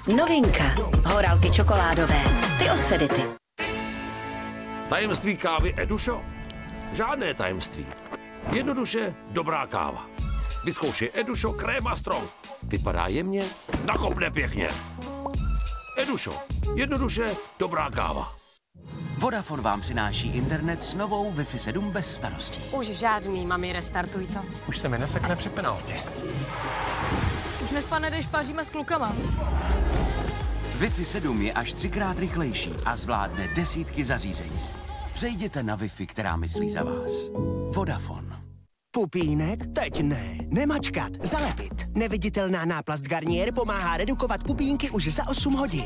Novinka. Horálky čokoládové. Ty od Sedity. Tajemství kávy Edušo? Žádné tajemství. Jednoduše dobrá káva. Vyzkoušej Edušo Créma Strong. Vypadá jemně, nakopne pěkně. Edušo. Jednoduše dobrá káva. Vodafone vám přináší internet s novou Wi-Fi 7 bez starostí. Už žádný, mami, restartuj to. Už se mi nesekne při penaltě. Už nespane, když páříme s klukama. Wi-Fi 7 je až 3krát rychlejší a zvládne desítky zařízení. Přejděte na Wi-Fi, která myslí za vás. Vodafone. Pupínek? Teď ne. Nemačkat, zalepit. Neviditelná náplast Garnier pomáhá redukovat pupínky už za 8 hodin.